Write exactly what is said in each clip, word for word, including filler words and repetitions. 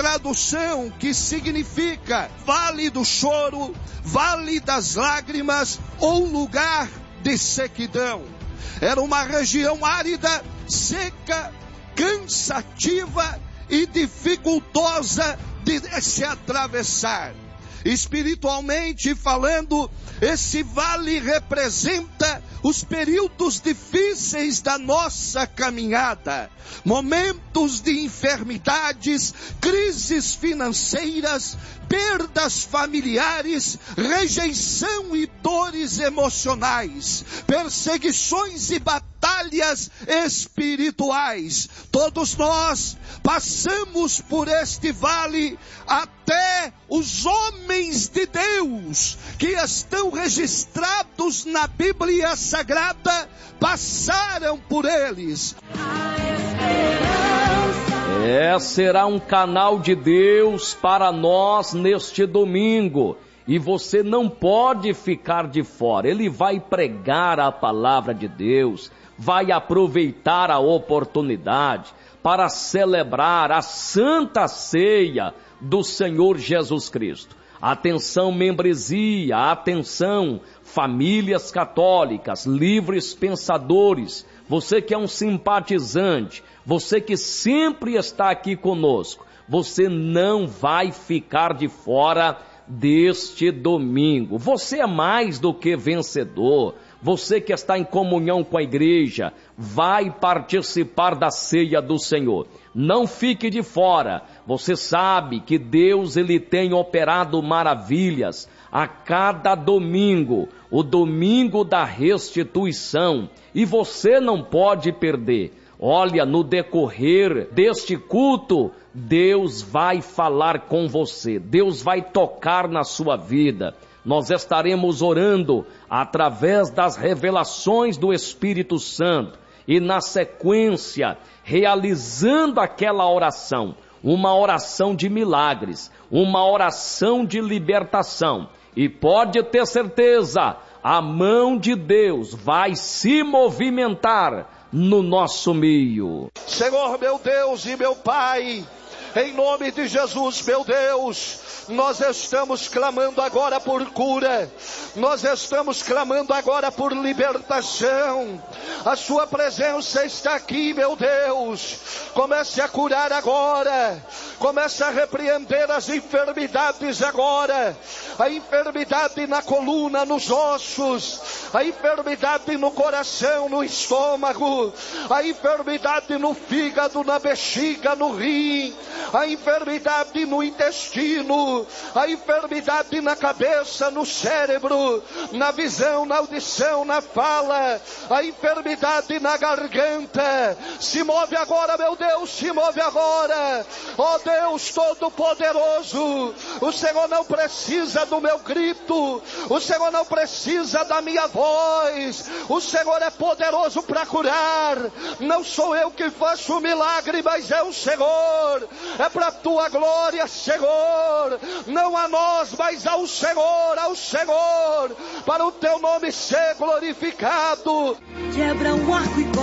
tradução que significa vale do choro, vale das lágrimas ou lugar de sequidão. Era uma região árida, seca, cansativa e dificultosa de se atravessar. Espiritualmente falando, esse vale representa os períodos difíceis da nossa caminhada, momentos de enfermidades, crises financeiras, perdas familiares, rejeição e dores emocionais, perseguições e batalhas espirituais. Todos nós passamos por este vale, até os homens de Deus que estão registrados na Bíblia Sagrada passaram por eles. É, será um canal de Deus para nós neste domingo. E você não pode ficar de fora. Ele vai pregar a palavra de Deus, vai aproveitar a oportunidade para celebrar a Santa Ceia do Senhor Jesus Cristo. Atenção, membresia, atenção, famílias católicas, livres pensadores, você que é um simpatizante, você que sempre está aqui conosco, você não vai ficar de fora deste domingo. Você é mais do que vencedor. Você que está em comunhão com a igreja, vai participar da ceia do Senhor. Não fique de fora. Você sabe que Deus ele tem operado maravilhas a cada domingo, o domingo da restituição, e você não pode perder. Olha, no decorrer deste culto, Deus vai falar com você, Deus vai tocar na sua vida. Nós estaremos orando através das revelações do Espírito Santo e na sequência, realizando aquela oração, uma oração de milagres, uma oração de libertação. E pode ter certeza, a mão de Deus vai se movimentar no nosso meio. Senhor meu Deus e meu Pai, em nome de Jesus, meu Deus, nós estamos clamando agora por cura, nós estamos clamando agora por libertação. A sua presença está aqui, meu Deus. Comece a curar agora, comece a repreender as enfermidades agora, a enfermidade na coluna, nos ossos, a enfermidade no coração, no estômago, a enfermidade no fígado, na bexiga, no rim, a enfermidade no intestino, a enfermidade na cabeça, no cérebro, na visão, na audição, na fala, a enfermidade na garganta. Se move agora, meu Deus, se move agora. Ó Deus Todo-Poderoso, o Senhor não precisa do meu grito, o Senhor não precisa da minha voz, o Senhor é poderoso para curar. Não sou eu que faço o milagre, mas é o Senhor. É para a tua glória, Senhor. Não a nós, mas ao Senhor, ao Senhor, para o teu nome ser glorificado. Quebra um arco e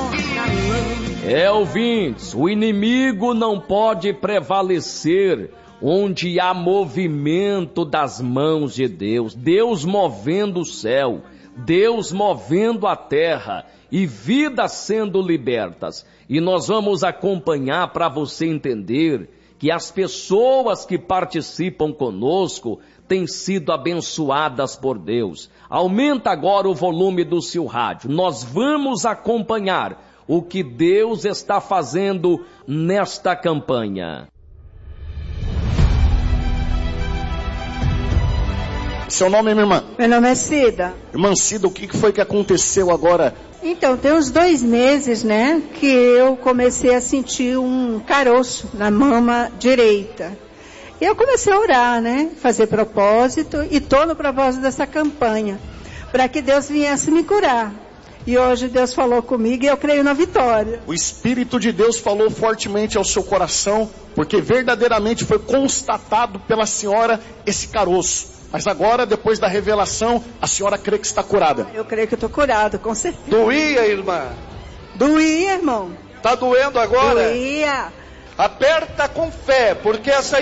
corta. É, ouvintes, o inimigo não pode prevalecer onde há movimento das mãos de Deus. Deus movendo o céu, Deus movendo a terra e vidas sendo libertas. E nós vamos acompanhar para você entender que as pessoas que participam conosco têm sido abençoadas por Deus. Aumenta agora o volume do seu rádio. Nós vamos acompanhar o que Deus está fazendo nesta campanha. Seu nome, minha irmã? Meu nome é Cida. Irmã Cida, o que foi que aconteceu agora? Então, tem uns dois meses, né, que eu comecei a sentir um caroço na mama direita. E eu comecei a orar, né, fazer propósito, e estou no propósito dessa campanha, para que Deus viesse me curar. E hoje Deus falou comigo e eu creio na vitória. O Espírito de Deus falou fortemente ao seu coração, porque verdadeiramente foi constatado pela senhora esse caroço. Mas agora, depois da revelação, a senhora crê que está curada? Eu creio que estou curada, com certeza. Doía, irmã? Doía, irmão. Está doendo agora? Doía. Aperta com fé, porque essa